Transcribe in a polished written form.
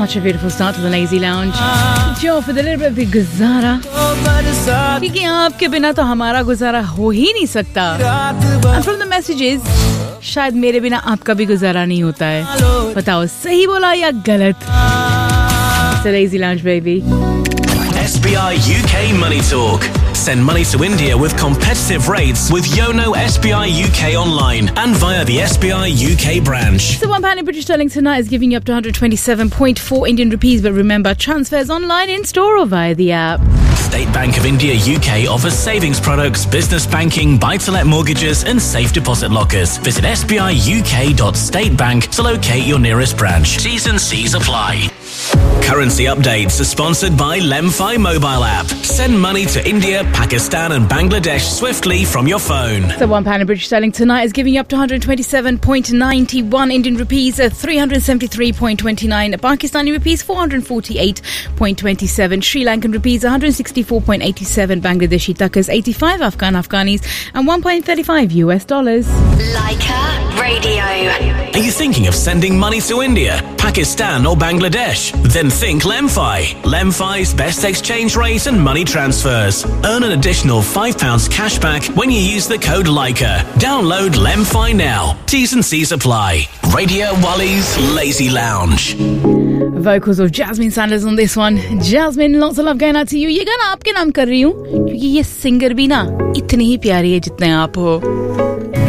Such a beautiful start to the Lazy Lounge. जो for the little bit भी गुजारा, क्योंकि आपके बिना तो हमारा गुजारा हो ही नहीं सकता. And from the messages, शायद मेरे बिना आपका भी गुजारा नहीं होता है. बताओ सही बोला या गलत? It's the Lazy Lounge, baby. SBI UK Money Talk. Send money to India with competitive rates with Yono SBI UK online and via the SBI UK branch. So £1 in British sterling tonight is giving you up to 127.4 Indian rupees. But remember, transfers online, in store or via the app. State Bank of India UK offers savings products, business banking, buy-to-let mortgages and safe deposit lockers. Visit sbiuk.statebank to locate your nearest branch. T's and C's apply. Currency updates are sponsored by Lemfi mobile app. Send money to India, Pakistan and Bangladesh swiftly from your phone. So £1 in British sterling tonight is giving you up to 127.91 Indian rupees, 373.29 Pakistani rupees, 448.27 Sri Lankan rupees, 164.87 Bangladeshi takas, 85 Afghanis and $1.35 US. Leica Radio. Are you thinking of sending money to India, Pakistan or Bangladesh? Then think Lemfi. Lemfi's best exchange rate and money transfers. Earn an additional £5 cash back when you use the code Leica. Download Lemfi now. T's and C's apply. Radio Wally's Lazy Lounge. Vocals of Jasmine Sanders on this one. Jasmine, lots of love going out to you. ये गाना आपके नाम कर रही हूँ क्योंकि ये singer भी ना इतनी ही प्यारी है जितने आप हो.